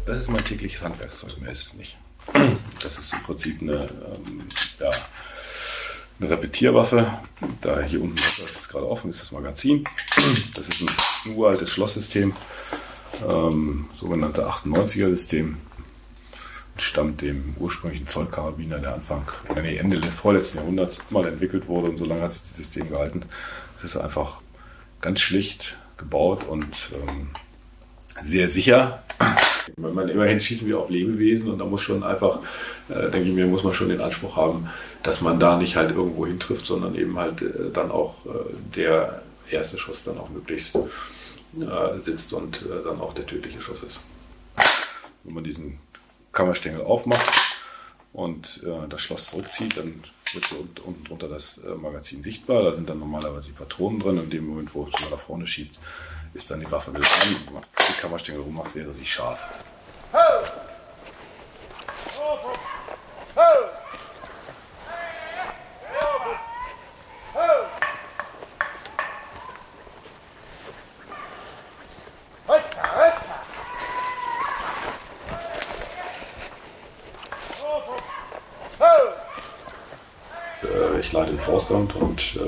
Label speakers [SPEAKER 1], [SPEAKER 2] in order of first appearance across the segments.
[SPEAKER 1] Das ist mein tägliches Handwerkszeug, mehr ist es nicht. Das ist im Prinzip eine Repetierwaffe. Da hier unten, das ist gerade offen, ist das Magazin. Das ist ein uraltes Schlosssystem, sogenannte 98er-System. Stammt dem ursprünglichen Zollkarabiner, der Ende des vorletzten Jahrhunderts mal entwickelt wurde, und so lange hat sich das System gehalten. Es ist einfach ganz schlicht gebaut und sehr sicher. Immerhin schießen wir auf Lebewesen, und da muss schon einfach, denke ich mir, muss man schon den Anspruch haben, dass man da nicht halt irgendwo hintrifft, sondern eben halt dann auch der erste Schuss dann auch möglichst sitzt und dann auch der tödliche Schuss ist. Wenn man diesen Kammerstängel aufmacht und das Schloss zurückzieht, dann wird hier unten drunter das Magazin sichtbar. Da sind dann normalerweise die Patronen drin. In dem Moment, wo man nach vorne schiebt, ist dann die Waffe wieder an. Wenn man die Kammerstängel rummacht, wäre sie scharf. Ich leite den Forstamt und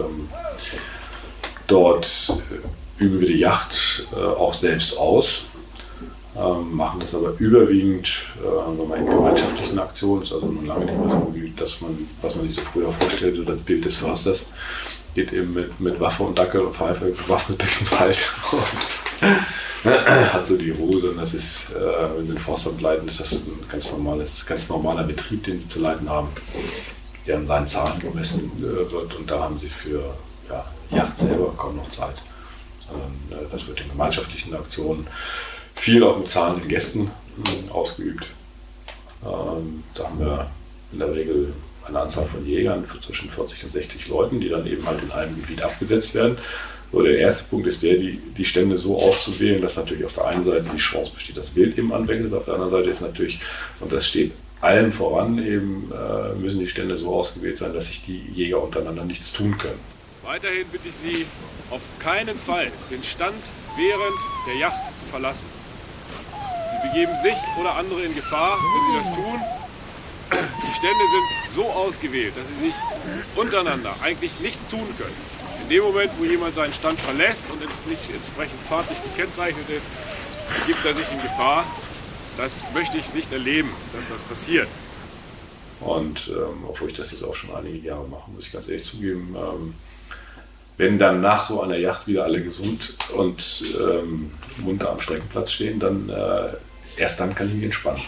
[SPEAKER 1] dort üben wir die Jagd auch selbst aus, machen das aber überwiegend in gemeinschaftlichen Aktionen. Das ist also nun lange nicht mehr so, wie das was man sich so früher vorstellte, das Bild des Försters. Geht eben mit Waffe und Dackel und Pfeife bewaffnet durch den Wald und hat so die Hose. Und das ist, wenn Sie den Forstamt leiten, ist das ein ganz normaler Betrieb, den Sie zu leiten haben, der an seinen Zahlen gemessen wird, und da haben Sie für Jagd selber kaum noch Zeit. Sondern das wird in gemeinschaftlichen Aktionen viel auch mit zahlenden Gästen ausgeübt. Da haben wir in der Regel eine Anzahl von Jägern für zwischen 40 und 60 Leuten, die dann eben halt in einem Gebiet abgesetzt werden. So, der erste Punkt ist die Stände so auszuwählen, dass natürlich auf der einen Seite die Chance besteht, dass Wild eben anwechselt ist, auf der anderen Seite ist natürlich, und das steht allen voran, eben müssen die Stände so ausgewählt sein, dass sich die Jäger untereinander nichts tun können.
[SPEAKER 2] Weiterhin bitte ich Sie, auf keinen Fall den Stand während der Jagd zu verlassen. Sie begeben sich oder andere in Gefahr, wenn Sie das tun. Die Stände sind so ausgewählt, dass sie sich untereinander eigentlich nichts tun können. In dem Moment, wo jemand seinen Stand verlässt und nicht entsprechend fahrtlich gekennzeichnet ist, begibt er sich in Gefahr. Das möchte ich nicht erleben, dass das passiert.
[SPEAKER 1] Und obwohl ich das jetzt auch schon einige Jahre mache, muss ich ganz ehrlich zugeben, wenn dann nach so einer Yacht wieder alle gesund und munter am Streckenplatz stehen, dann erst dann kann ich mich entspannen.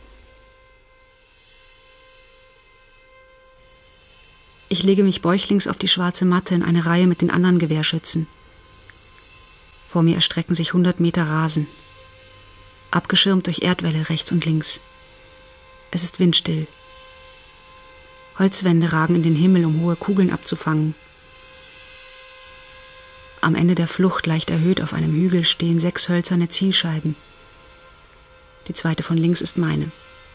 [SPEAKER 3] Ich lege mich bäuchlings auf die schwarze Matte in eine Reihe mit den anderen Gewehrschützen. Vor mir erstrecken sich 100 Meter Rasen, abgeschirmt durch Erdwälle rechts und links. Es ist windstill. Holzwände ragen in den Himmel, um hohe Kugeln abzufangen. Am Ende der Flucht, leicht erhöht auf einem Hügel, stehen 6 hölzerne Zielscheiben. Die zweite von links ist meine.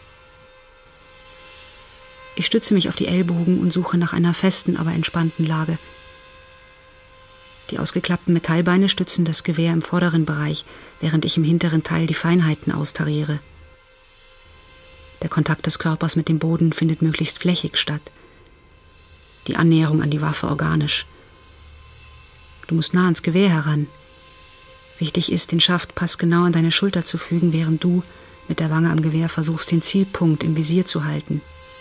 [SPEAKER 3] Ich stütze mich auf die Ellbogen und suche nach einer festen, aber entspannten Lage. Die ausgeklappten Metallbeine stützen das Gewehr im vorderen Bereich, während ich im hinteren Teil die Feinheiten austariere. Der Kontakt des Körpers mit dem Boden findet möglichst flächig statt. Die Annäherung an die Waffe organisch. Du musst nah ans Gewehr heran. Wichtig ist, den Schaft passgenau an deine Schulter zu fügen, während du mit der Wange am Gewehr versuchst, den Zielpunkt im Visier zu halten.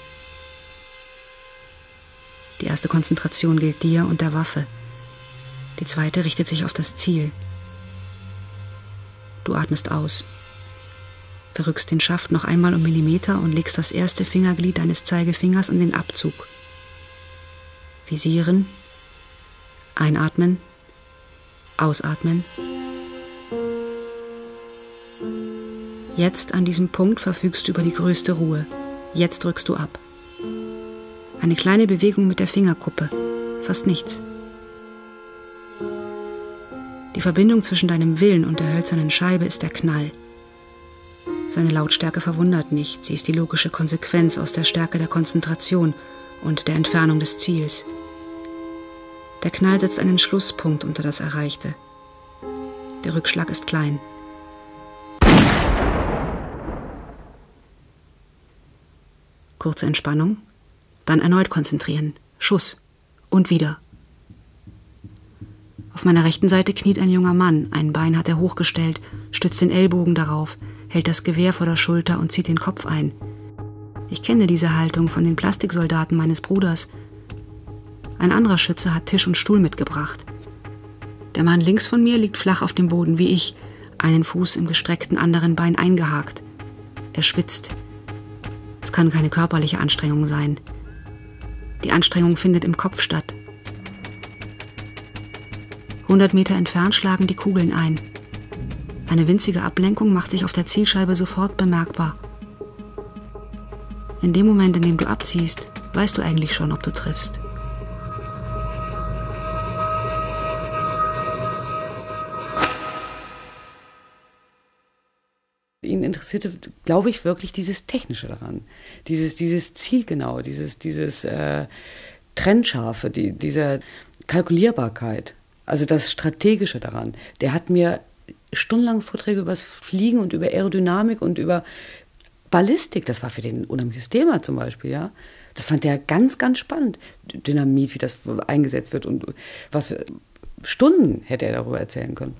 [SPEAKER 3] Die erste Konzentration gilt dir und der Waffe. Die zweite richtet sich auf das Ziel. Du atmest aus, verrückst den Schaft noch einmal um Millimeter und legst das erste Fingerglied deines Zeigefingers an den Abzug. Visieren, einatmen, ausatmen. Jetzt an diesem Punkt verfügst du über die größte Ruhe. Jetzt drückst du ab. Eine kleine Bewegung mit der Fingerkuppe, fast nichts. Die Verbindung zwischen deinem Willen und der hölzernen Scheibe ist der Knall. Seine Lautstärke verwundert nicht, sie ist die logische Konsequenz aus der Stärke der Konzentration und der Entfernung des Ziels. Der Knall setzt einen Schlusspunkt unter das Erreichte. Der Rückschlag ist klein. Kurze Entspannung, dann erneut konzentrieren. Schuss. Und wieder. Auf meiner rechten Seite kniet ein junger Mann. Ein Bein hat er hochgestellt, stützt den Ellbogen darauf, hält das Gewehr vor der Schulter und zieht den Kopf ein. Ich kenne diese Haltung von den Plastiksoldaten meines Bruders. Ein anderer Schütze hat Tisch und Stuhl mitgebracht. Der Mann links von mir liegt flach auf dem Boden wie ich, einen Fuß im gestreckten anderen Bein eingehakt. Er schwitzt. Es kann keine körperliche Anstrengung sein. Die Anstrengung findet im Kopf statt. 100 Meter entfernt schlagen die Kugeln ein. Eine winzige Ablenkung macht sich auf der Zielscheibe sofort bemerkbar. In dem Moment, in dem du abziehst, weißt du eigentlich schon, ob du triffst.
[SPEAKER 4] Ihn interessierte, glaube ich, wirklich dieses Technische daran. Dieses Zielgenau, dieses Trennscharfe, diese Kalkulierbarkeit, also das Strategische daran. Der hat mir stundenlang Vorträge über das Fliegen und über Aerodynamik und über Ballistik, das war für den ein unheimliches Thema zum Beispiel, ja. Das fand er ganz, ganz spannend. Dynamit, wie das eingesetzt wird und was für Stunden hätte er darüber erzählen können.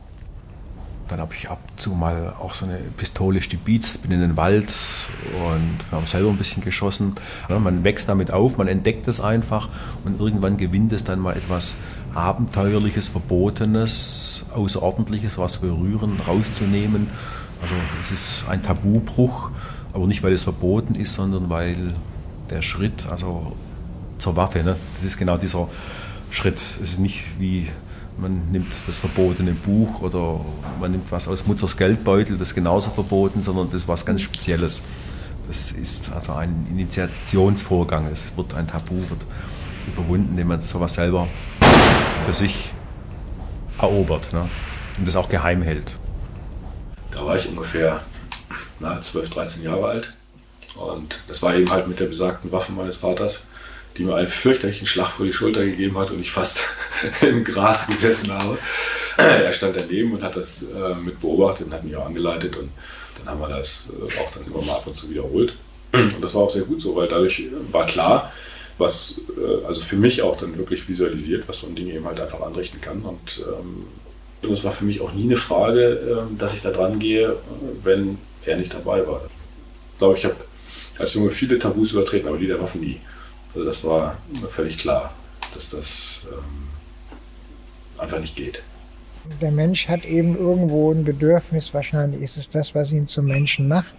[SPEAKER 5] Dann habe ich ab und zu mal auch so eine Pistole stibitzt, bin in den Wald und habe selber ein bisschen geschossen. Ja, man wächst damit auf, man entdeckt es einfach und irgendwann gewinnt es dann mal etwas Abenteuerliches, Verbotenes, Außerordentliches, was zu berühren, rauszunehmen. Also es ist ein Tabubruch, aber nicht, weil es verboten ist, sondern weil der Schritt, also zur Waffe, ne? Das ist genau dieser Schritt. Es ist nicht wie man nimmt das verbotene Buch oder man nimmt was aus Mutters Geldbeutel, das ist genauso verboten, sondern das ist was ganz Spezielles. Das ist also ein Initiationsvorgang. Es wird ein Tabu, wird überwunden, indem man sowas selber für sich erobert, ne? Und das auch geheim hält.
[SPEAKER 1] Da war ich ungefähr 12, 13 Jahre alt und das war eben halt mit der besagten Waffe meines Vaters, die mir einen fürchterlichen Schlag vor die Schulter gegeben hat und ich fast im Gras gesessen habe. Er stand daneben und hat das mit beobachtet und hat mich auch angeleitet und dann haben wir das auch dann immer mal ab und zu wiederholt. Und das war auch sehr gut so, weil dadurch war klar, was also für mich auch dann wirklich visualisiert, was so ein Ding eben halt einfach anrichten kann. Und das war für mich auch nie eine Frage, dass ich da dran gehe, wenn er nicht dabei war. Ich glaube, ich habe als Junge viele Tabus übertreten, aber die der Waffen nie. Also das war völlig klar, dass das einfach nicht geht.
[SPEAKER 6] Der Mensch hat eben irgendwo ein Bedürfnis, wahrscheinlich ist es das, was ihn zum Menschen macht,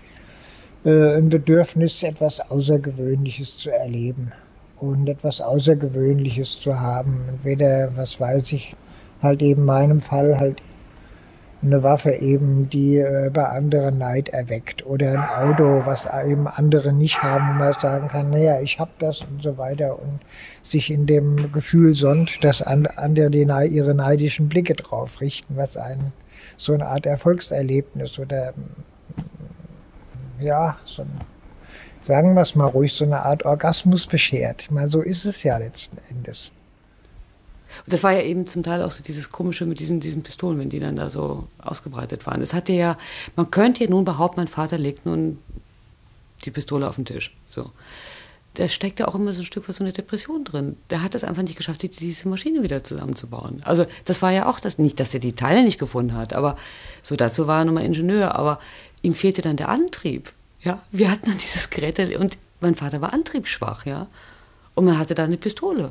[SPEAKER 6] ein Bedürfnis, etwas Außergewöhnliches zu erleben und etwas Außergewöhnliches zu haben. Entweder, was weiß ich, halt eben in meinem Fall halt eine Waffe eben, die bei anderen Neid erweckt oder ein Auto, was eben andere nicht haben, wo man sagen kann, naja, ich habe das und so weiter und sich in dem Gefühl sonnt, dass andere ihre neidischen Blicke drauf richten, was einen so eine Art Erfolgserlebnis oder ja, so ein, sagen wir es mal ruhig, so eine Art Orgasmus beschert. Ich meine, so ist es ja letzten Endes.
[SPEAKER 4] Und das war ja eben zum Teil auch so dieses Komische mit diesen Pistolen, wenn die dann da so ausgebreitet waren. Das hatte ja, man könnte ja nun behaupten, mein Vater legt nun die Pistole auf den Tisch. So. Da steckt ja auch immer so ein Stück was so eine Depression drin. Der hat es einfach nicht geschafft, diese Maschine wieder zusammenzubauen. Also das war ja auch das, nicht, dass er die Teile nicht gefunden hat, aber so dazu war er nun mal Ingenieur, aber ihm fehlte dann der Antrieb. Ja? Wir hatten dann dieses Gerät und mein Vater war antriebsschwach, ja. Und man hatte da eine Pistole.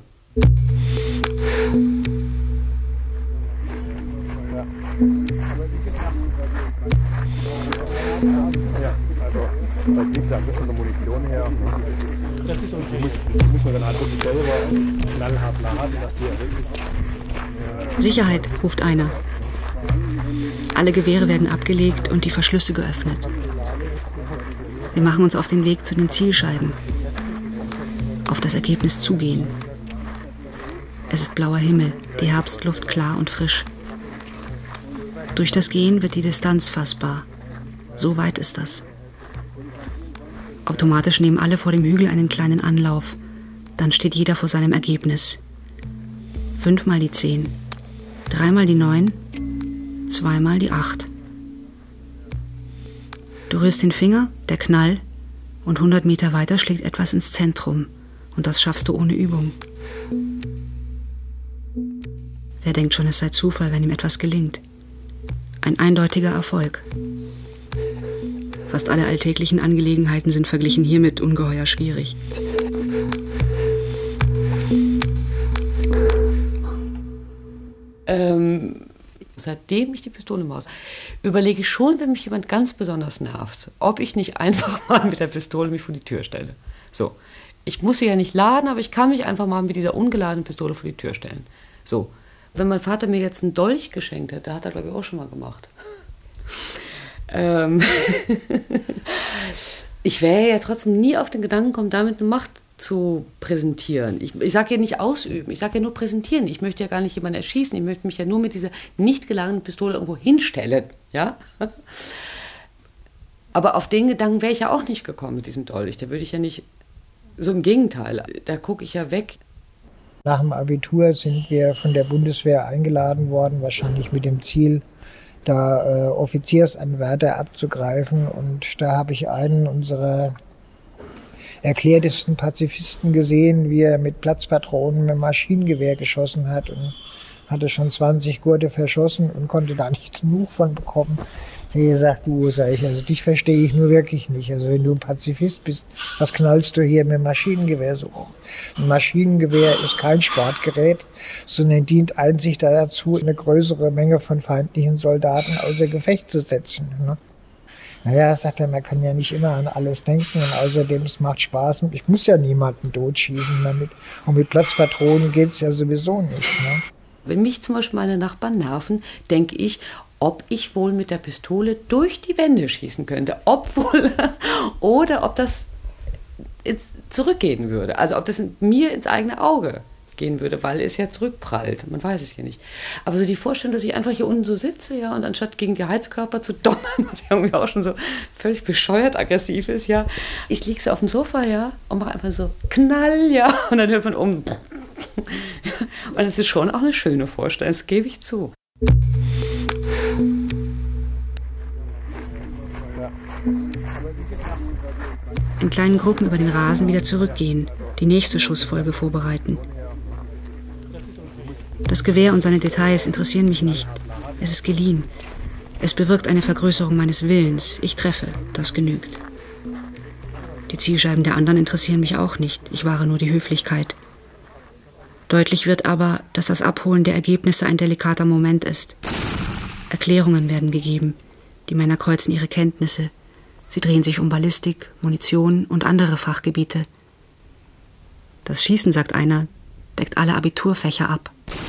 [SPEAKER 2] Ja, also wie gesagt, von der Munition her, das ist okay. Muss man dann halt wirklich selber knallhart laden, dass die ja wirklich...
[SPEAKER 3] Sicherheit, ruft einer. Alle Gewehre werden abgelegt und die Verschlüsse geöffnet. Wir machen uns auf den Weg zu den Zielscheiben. Auf das Ergebnis zugehen. Es ist blauer Himmel, die Herbstluft klar und frisch. Durch das Gehen wird die Distanz fassbar. So weit ist das. Automatisch nehmen alle vor dem Hügel einen kleinen Anlauf. Dann steht jeder vor seinem Ergebnis. 5 mal die 10, 3 mal die 9, 2 mal die 8. Du rührst den Finger, der Knall, Und 100 Meter weiter schlägt etwas ins Zentrum. Und das schaffst du ohne Übung. Wer denkt schon, es sei Zufall, wenn ihm etwas gelingt? Ein eindeutiger Erfolg. Fast alle alltäglichen Angelegenheiten sind verglichen hiermit ungeheuer schwierig.
[SPEAKER 4] Seitdem ich die Pistole im Haus überlege ich schon, wenn mich jemand ganz besonders nervt, ob ich nicht einfach mal mit der Pistole mich vor die Tür stelle. So, ich muss sie ja nicht laden, aber ich kann mich einfach mal mit dieser ungeladenen Pistole vor die Tür stellen. So, wenn mein Vater mir jetzt einen Dolch geschenkt hätte, hat er, glaube ich, auch schon mal gemacht. Ich wäre ja trotzdem nie auf den Gedanken gekommen, damit eine Macht zu präsentieren. Ich sage ja nicht ausüben, ich sage ja nur präsentieren. Ich möchte ja gar nicht jemanden erschießen, ich möchte mich ja nur mit dieser nicht geladenen Pistole irgendwo hinstellen. Ja? Aber auf den Gedanken wäre ich ja auch nicht gekommen mit diesem Dolch. Da würde ich ja nicht, so im Gegenteil, da gucke ich ja weg.
[SPEAKER 6] Nach dem Abitur sind wir von der Bundeswehr eingeladen worden, wahrscheinlich mit dem Ziel, da Offiziersanwärter abzugreifen. Und da habe ich einen unserer erklärtesten Pazifisten gesehen, wie er mit Platzpatronen mit dem Maschinengewehr geschossen hat und hatte schon 20 Gurte verschossen und konnte da nicht genug von bekommen. Ich habe gesagt, du, sag ich, also dich verstehe ich nur wirklich nicht. Also wenn du ein Pazifist bist, was knallst du hier mit dem Maschinengewehr so rum? Ein Maschinengewehr ist kein Sportgerät, sondern dient einzig dazu, eine größere Menge von feindlichen Soldaten außer Gefecht zu setzen. Ne? Naja, sagt er, man kann ja nicht immer an alles denken und außerdem, es macht Spaß und ich muss ja niemanden totschießen damit. Und mit Platzpatronen geht es ja sowieso nicht. Ne?
[SPEAKER 4] Wenn mich zum Beispiel meine Nachbarn nerven, denke ich, ob ich wohl mit der Pistole durch die Wände schießen könnte. Oder ob das zurückgehen würde. Also ob das mir ins eigene Auge gehen würde, weil es ja zurückprallt. Man weiß es ja nicht. Aber so die Vorstellung, dass ich einfach hier unten so sitze, ja, und anstatt gegen die Heizkörper zu donnern, was ja irgendwie auch schon so völlig bescheuert aggressiv ist, ja, ich liege so auf dem Sofa, ja, und mache einfach so Knall, ja, und dann hört man um. Und es ist schon auch eine schöne Vorstellung, das gebe ich zu.
[SPEAKER 3] In kleinen Gruppen über den Rasen wieder zurückgehen, die nächste Schussfolge vorbereiten. Das Gewehr und seine Details interessieren mich nicht. Es ist geliehen. Es bewirkt eine Vergrößerung meines Willens. Ich treffe, das genügt. Die Zielscheiben der anderen interessieren mich auch nicht. Ich wahre nur die Höflichkeit. Deutlich wird aber, dass das Abholen der Ergebnisse ein delikater Moment ist. Erklärungen werden gegeben. Die Männer kreuzen ihre Kenntnisse. Sie drehen sich um Ballistik, Munition und andere Fachgebiete. Das Schießen, sagt einer, deckt alle Abiturfächer ab.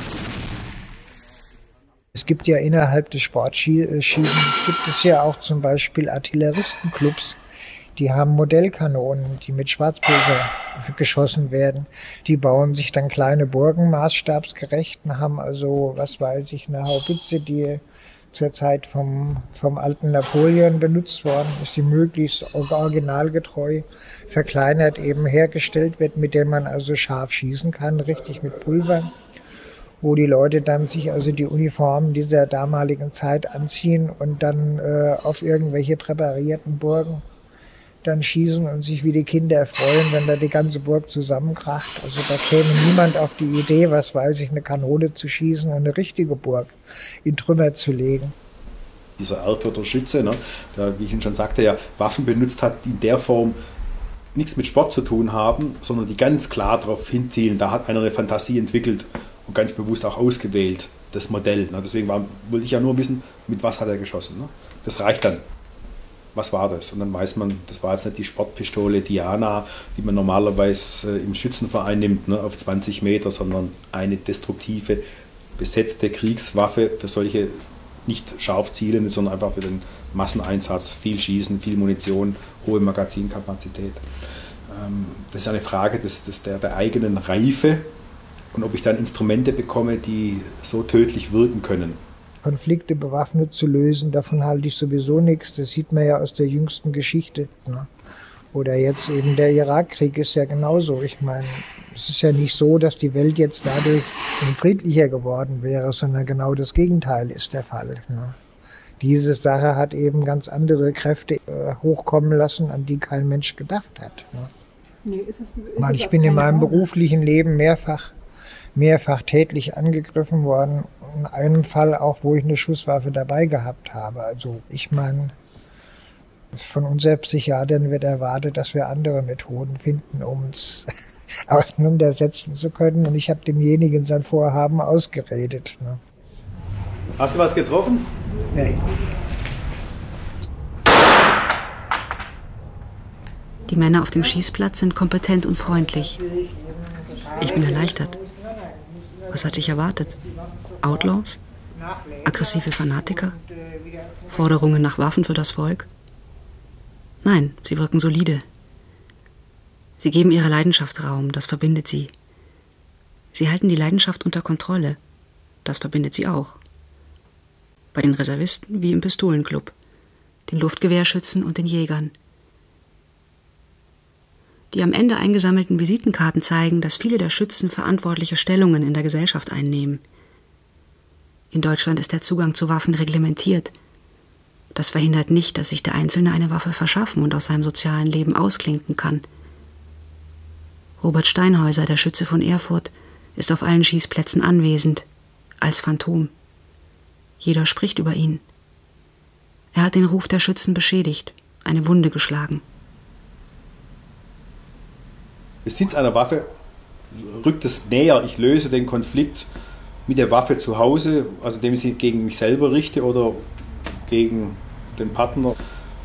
[SPEAKER 6] Es gibt ja innerhalb des Sportschießens, gibt es ja auch zum Beispiel Artilleristenclubs, die haben Modellkanonen, die mit Schwarzpulver geschossen werden. Die bauen sich dann kleine Burgen maßstabsgerecht und haben also, was weiß ich, eine Haubitze, die zur Zeit vom alten Napoleon benutzt worden ist, die möglichst originalgetreu verkleinert eben hergestellt wird, mit der man also scharf schießen kann, richtig mit Pulver, wo die Leute dann sich also die Uniformen dieser damaligen Zeit anziehen und dann auf irgendwelche präparierten Burgen dann schießen und sich wie die Kinder freuen, wenn da die ganze Burg zusammenkracht. Also da käme niemand auf die Idee, was weiß ich, eine Kanone zu schießen und eine richtige Burg in Trümmer zu legen.
[SPEAKER 7] Dieser Erfurter Schütze, ne, der, wie ich Ihnen schon sagte, ja Waffen benutzt hat, die in der Form nichts mit Sport zu tun haben, sondern die ganz klar darauf hinzielen. Da hat einer eine Fantasie entwickelt und ganz bewusst auch ausgewählt, das Modell. Ne. Deswegen wollte ich ja nur wissen, mit was hat er geschossen. Ne. Das reicht dann. Was war das? Und dann weiß man, das war jetzt nicht die Sportpistole Diana, die man normalerweise im Schützenverein nimmt, ne, auf 20 Meter, sondern eine destruktive, besetzte Kriegswaffe für solche nicht scharf zielende, sondern einfach für den Masseneinsatz, viel Schießen, viel Munition, hohe Magazinkapazität. Das ist eine Frage der eigenen Reife und ob ich dann Instrumente bekomme, die so tödlich wirken können.
[SPEAKER 6] Konflikte bewaffnet zu lösen, davon halte ich sowieso nichts. Das sieht man ja aus der jüngsten Geschichte. Ne? Oder jetzt eben der Irakkrieg ist ja genauso. Ich meine, es ist ja nicht so, dass die Welt jetzt dadurch friedlicher geworden wäre, sondern genau das Gegenteil ist der Fall. Ne? diese Sache hat eben ganz andere Kräfte hochkommen lassen, an die kein Mensch gedacht hat. Ne? Ich bin in meinem beruflichen Leben mehrfach tätlich angegriffen worden. In einem Fall auch, wo ich eine Schusswaffe dabei gehabt habe. Also ich meine, von unseren Psychiatern wird erwartet, dass wir andere Methoden finden, um uns auseinandersetzen zu können. Und ich habe demjenigen sein Vorhaben ausgeredet. Ne?
[SPEAKER 7] Hast du was getroffen?
[SPEAKER 6] Nee.
[SPEAKER 3] Die Männer auf dem Schießplatz sind kompetent und freundlich. Ich bin erleichtert. Was hatte ich erwartet? Outlaws? Aggressive Fanatiker? Forderungen nach Waffen für das Volk? Nein, sie wirken solide. Sie geben ihrer Leidenschaft Raum, das verbindet sie. Sie halten die Leidenschaft unter Kontrolle, das verbindet sie auch. Bei den Reservisten wie im Pistolenclub, den Luftgewehrschützen und den Jägern. Die am Ende eingesammelten Visitenkarten zeigen, dass viele der Schützen verantwortliche Stellungen in der Gesellschaft einnehmen. In Deutschland ist der Zugang zu Waffen reglementiert. Das verhindert nicht, dass sich der Einzelne eine Waffe verschaffen und aus seinem sozialen Leben ausklinken kann. Robert Steinhäuser, der Schütze von Erfurt, ist auf allen Schießplätzen anwesend, als Phantom. Jeder spricht über ihn. Er hat den Ruf der Schützen beschädigt, eine Wunde geschlagen.
[SPEAKER 7] Besitz einer Waffe rückt es näher. Ich löse den Konflikt mit der Waffe zu Hause, also indem ich sie gegen mich selber richte oder gegen den Partner.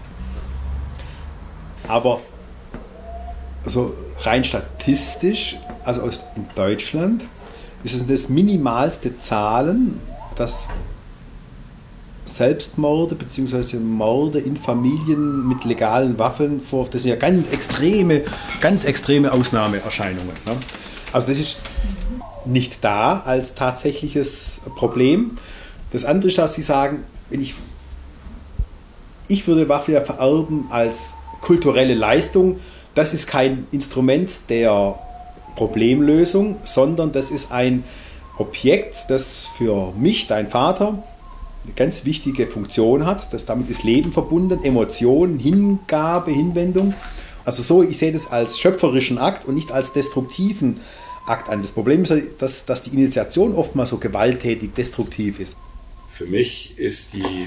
[SPEAKER 7] Aber also rein statistisch, also in Deutschland, ist es das minimalste Zahlen, dass Selbstmorde bzw. Morde in Familien mit legalen Waffen vor. Das sind ja ganz extreme Ausnahmeerscheinungen. Ne? Also das ist nicht da als tatsächliches Problem. Das andere ist, dass Sie sagen, ich würde Waffe ja vererben als kulturelle Leistung. Das ist kein Instrument der Problemlösung, sondern das ist ein Objekt, das für mich, dein Vater, eine ganz wichtige Funktion hat. Damit ist Leben verbunden, Emotionen, Hingabe, Hinwendung. Also so, ich sehe das als schöpferischen Akt und nicht als destruktiven Akt an. Das Problem ist, dass die Initiation oftmals so gewalttätig, destruktiv ist.
[SPEAKER 1] Für mich ist die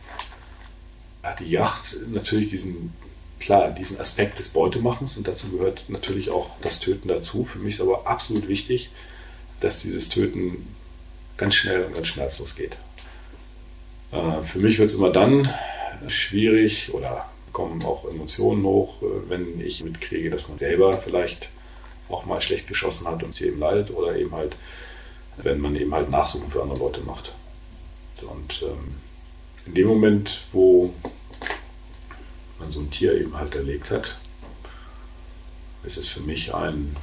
[SPEAKER 1] Jagd natürlich diesen Aspekt des Beutemachens, und dazu gehört natürlich auch das Töten dazu. Für mich ist aber absolut wichtig, dass dieses Töten ganz schnell und ganz schmerzlos geht. Für mich wird es immer dann schwierig oder kommen auch Emotionen hoch, wenn ich mitkriege, dass man selber vielleicht auch mal schlecht geschossen hat und sie eben leidet, oder eben halt, wenn man eben halt Nachsuchen für andere Leute macht. Und in dem Moment, wo man so ein Tier eben halt erlegt hat, ist es für mich ein,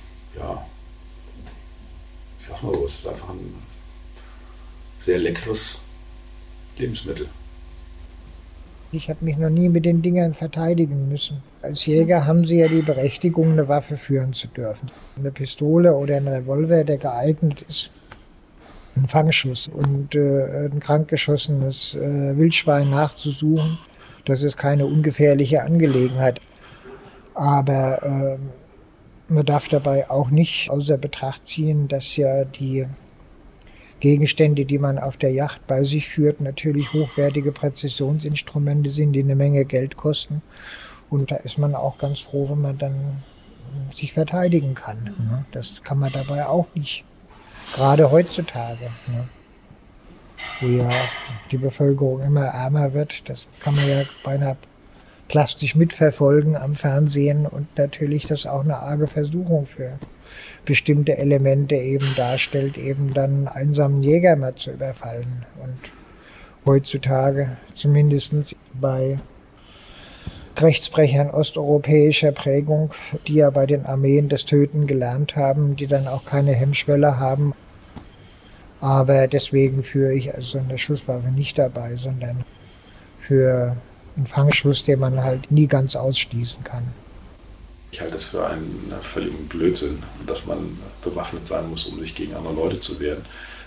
[SPEAKER 1] ich sag mal so, es ist einfach ein sehr leckeres Lebensmittel.
[SPEAKER 6] Ich habe mich noch nie mit den Dingern verteidigen müssen. Als Jäger haben Sie ja die Berechtigung, eine Waffe führen zu dürfen. Eine Pistole oder ein Revolver, der geeignet ist, einen Fangschuss und ein krankgeschossenes Wildschwein nachzusuchen, das ist keine ungefährliche Angelegenheit. Aber man darf dabei auch nicht außer Betracht ziehen, dass ja die Gegenstände, die man auf der Yacht bei sich führt, natürlich hochwertige Präzisionsinstrumente sind, die eine Menge Geld kosten. Und da ist man auch ganz froh, wenn man dann sich verteidigen kann. Das kann man dabei auch nicht. Gerade heutzutage, wo ja die Bevölkerung immer ärmer wird, das kann man ja beinahe plastisch mitverfolgen am Fernsehen, und natürlich das auch eine arge Versuchung für bestimmte Elemente eben darstellt, eben dann einen einsamen Jäger mal zu überfallen. Und heutzutage, zumindest bei Rechtsbrechern osteuropäischer Prägung, die ja bei den Armeen das Töten gelernt haben, die dann auch keine Hemmschwelle haben. Aber deswegen führe ich also eine Schusswaffe nicht dabei, sondern für einen Fangschuss, den man halt nie ganz ausschließen kann.
[SPEAKER 1] Ich halte es für einen völligen Blödsinn, dass man bewaffnet sein muss, um sich gegen andere Leute zu wehren.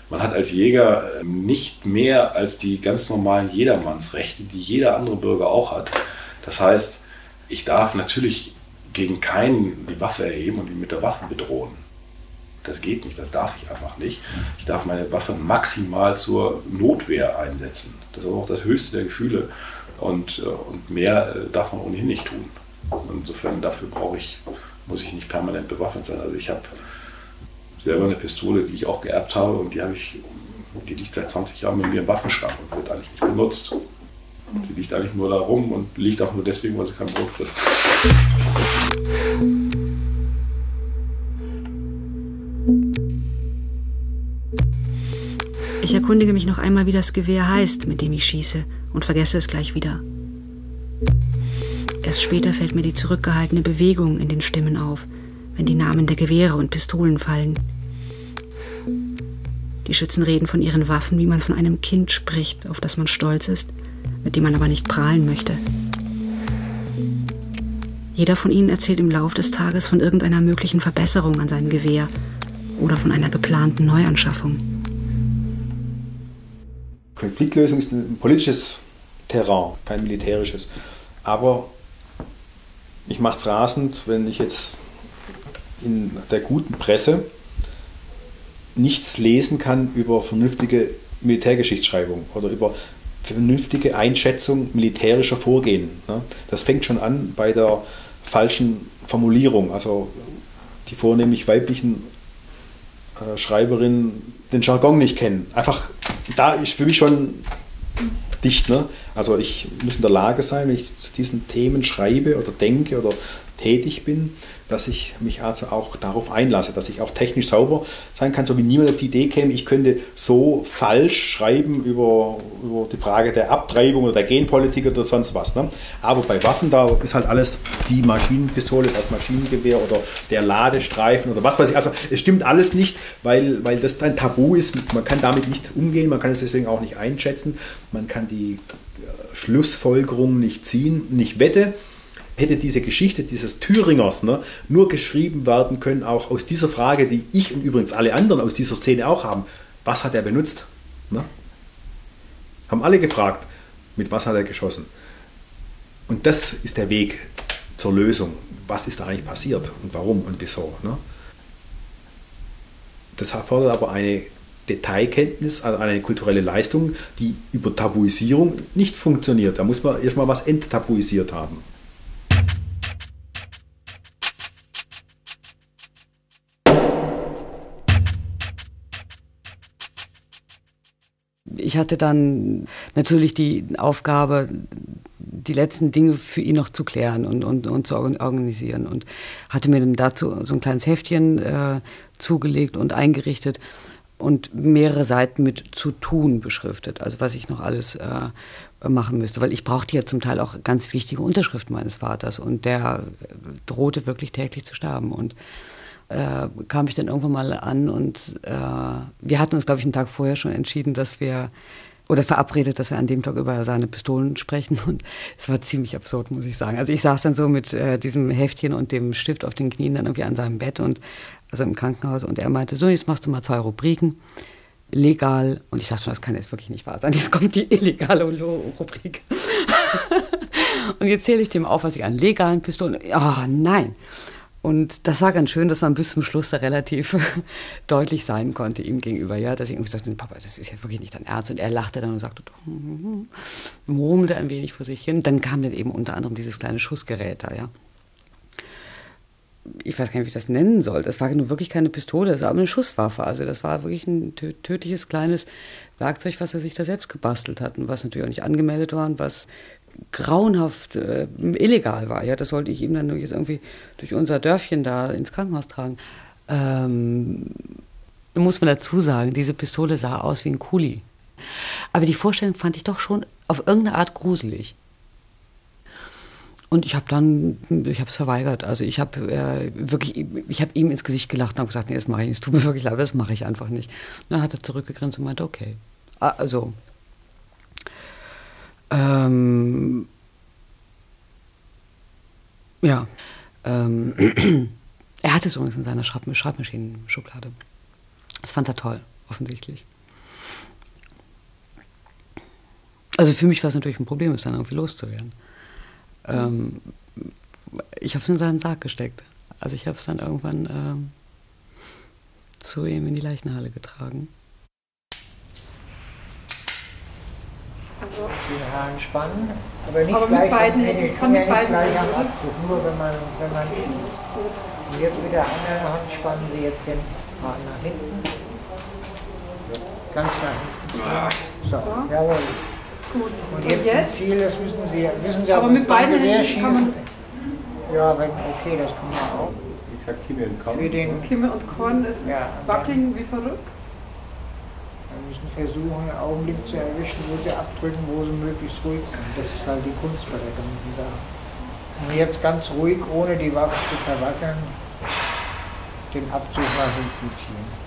[SPEAKER 1] Man hat als Jäger nicht mehr als die ganz normalen Jedermannsrechte, die jeder andere Bürger auch hat. Das heißt, ich darf natürlich gegen keinen die Waffe erheben und ihn mit der Waffe bedrohen. Das geht nicht, das darf ich einfach nicht. Ich darf meine Waffe maximal zur Notwehr einsetzen. Das ist aber auch das höchste der Gefühle. Und mehr darf man ohnehin nicht tun. Insofern dafür muss ich nicht permanent bewaffnet sein. Also ich habe selber eine Pistole, die ich auch geerbt habe, und die liegt seit 20 Jahren mit mir im Waffenschrank und wird eigentlich nicht benutzt. Sie liegt eigentlich nur da rum und liegt auch nur deswegen, weil sie kein Brot frisst.
[SPEAKER 3] Ich erkundige mich noch einmal, wie das Gewehr heißt, mit dem ich schieße, und vergesse es gleich wieder. Erst später fällt mir die zurückgehaltene Bewegung in den Stimmen auf, wenn die Namen der Gewehre und Pistolen fallen. Die Schützen reden von ihren Waffen, wie man von einem Kind spricht, auf das man stolz ist, mit dem man aber nicht prahlen möchte. Jeder von ihnen erzählt im Lauf des Tages von irgendeiner möglichen Verbesserung an seinem Gewehr oder von einer geplanten Neuanschaffung.
[SPEAKER 7] Konfliktlösung ist ein politisches Terrain, kein militärisches. Aber ich mache es rasend, wenn ich jetzt in der guten Presse nichts lesen kann über vernünftige Militärgeschichtsschreibung oder über vernünftige Einschätzung militärischer Vorgehen. Das fängt schon an bei der falschen Formulierung. Also die vornehmlich weiblichen Schreiberinnen den Jargon nicht kennen. Einfach, da ist für mich schon dicht. Ne? Also ich muss in der Lage sein, wenn ich zu diesen Themen schreibe oder denke oder tätig bin, dass ich mich also auch darauf einlasse, dass ich auch technisch sauber sein kann, so wie niemand auf die Idee käme, ich könnte so falsch schreiben über die Frage der Abtreibung oder der Genpolitik oder sonst was. Ne? Aber bei Waffen, da ist halt alles die Maschinenpistole, das Maschinengewehr oder der Ladestreifen oder was weiß ich. Also es stimmt alles nicht, weil das ein Tabu ist. Man kann damit nicht umgehen, man kann es deswegen auch nicht einschätzen, man kann die Schlussfolgerung nicht ziehen. Und ich wette, hätte diese Geschichte dieses Thüringers nur geschrieben werden können, auch aus dieser Frage, die ich und übrigens alle anderen aus dieser Szene auch haben, was hat er benutzt? Ne? Haben alle gefragt, mit was hat er geschossen? Und das ist der Weg zur Lösung. Was ist da eigentlich passiert und warum und wieso? Ne? Das erfordert aber eine Detailkenntnis, also eine kulturelle Leistung, die über Tabuisierung nicht funktioniert. Da muss man erstmal was enttabuisiert haben.
[SPEAKER 4] Ich hatte dann natürlich die Aufgabe, die letzten Dinge für ihn noch zu klären und zu organisieren. Und hatte mir dann dazu so ein kleines Heftchen zugelegt und eingerichtet und mehrere Seiten mit zu tun beschriftet. Also was ich noch alles machen müsste. Weil ich brauchte ja zum Teil auch ganz wichtige Unterschriften meines Vaters. Und der drohte wirklich täglich zu sterben. Und kam ich dann irgendwann mal an und wir hatten uns, glaube ich, einen Tag vorher schon entschieden, verabredet, dass wir an dem Tag über seine Pistolen sprechen, und es war ziemlich absurd, muss ich sagen. Also ich saß dann so mit diesem Heftchen und dem Stift auf den Knien dann irgendwie an seinem Bett, also im Krankenhaus, und er meinte, so, jetzt machst du mal 2 Rubriken, legal, und ich dachte schon, das kann jetzt wirklich nicht wahr sein, jetzt kommt die illegale Rubrik. Und jetzt zähle ich dem auf, was ich an legalen Pistolen, nein. Und das war ganz schön, dass man bis zum Schluss da relativ deutlich sein konnte ihm gegenüber, ja, dass ich irgendwie sagte, Papa, das ist ja wirklich nicht dein Ernst. Und er lachte dann und sagte, murmelte ein wenig vor sich hin. Dann kam dann eben unter anderem dieses kleine Schussgerät da, ja. Ich weiß gar nicht, wie ich das nennen soll. Das war nur wirklich keine Pistole, das war aber eine Schusswaffe. Also das war wirklich ein tödliches kleines Werkzeug, was er sich da selbst gebastelt hat und was natürlich auch nicht angemeldet war und was grauenhaft illegal war. Ja, das sollte ich ihm dann jetzt irgendwie durch unser Dörfchen da ins Krankenhaus tragen. Muss man dazu sagen, diese Pistole sah aus wie ein Kuli. Aber die Vorstellung fand ich doch schon auf irgendeine Art gruselig. Und ich habe es verweigert. Also ich habe ihm ins Gesicht gelacht und habe gesagt, nee, das mache ich nicht. Es tut mir wirklich leid, das mache ich einfach nicht. Und dann hat er zurückgegrinst und meinte, okay. Also, er hatte es übrigens in seiner Schreibmaschinenschublade. Das fand er toll, offensichtlich. Also für mich war es natürlich ein Problem, es dann irgendwie loszuwerden. Ich habe es in seinen Sarg gesteckt. Also ich habe es dann irgendwann zu ihm in die Leichenhalle getragen.
[SPEAKER 6] Also den Haaren spannen, aber nicht
[SPEAKER 8] aber
[SPEAKER 6] gleich
[SPEAKER 8] mit beiden
[SPEAKER 6] Händen.
[SPEAKER 8] Händen. Ich kann mit beiden
[SPEAKER 6] gleich am
[SPEAKER 8] Händen.
[SPEAKER 6] Abzug, nur wenn man schießt. Und jetzt mit der anderen Hand spannen Sie jetzt den Hahn nach hinten. Ganz nach hinten. So, jawohl.
[SPEAKER 8] Gut.
[SPEAKER 6] Und jetzt das Ziel, das wissen Sie
[SPEAKER 8] aber mit beiden Händen kann man das.
[SPEAKER 6] Ja, okay, das kann man auch.
[SPEAKER 5] Wie gesagt, Kimme und Korn.
[SPEAKER 6] Für den,
[SPEAKER 8] Kimme und Korn, das ist
[SPEAKER 6] Ja,
[SPEAKER 8] wackeln wie verrückt.
[SPEAKER 6] Wir müssen versuchen, einen Augenblick zu erwischen, wo Sie abdrücken, wo Sie möglichst ruhig sind. Das ist halt die Kunst bei der ganzen Sache. Und jetzt ganz ruhig, ohne die Waffe zu verwackeln, den Abzug nach hinten ziehen.